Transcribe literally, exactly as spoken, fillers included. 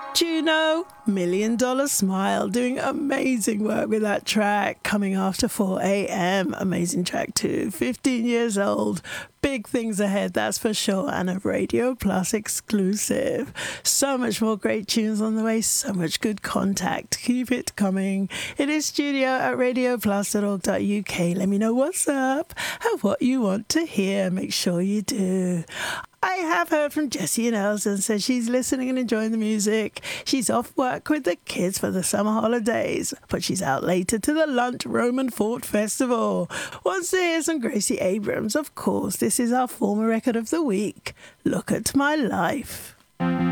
Juno, Million Dollar Smile, doing amazing work with that track, coming after four a.m. Amazing track too, fifteen years old. Big things ahead, that's for sure, and a Radio Plus exclusive. So much more great tunes on the way, so much good contact. Keep it coming. It is studio at radio plus dot org dot u k. Let me know what's up and what you want to hear. Make sure you do. I have heard from Jessie and Elsa, says she's listening and enjoying the music. She's off work with the kids for the summer holidays, but she's out later to the Lunt Roman Fort Festival. Wants to hear some Gracie Abrams, of course. This is our former record of the week. Look at My Life.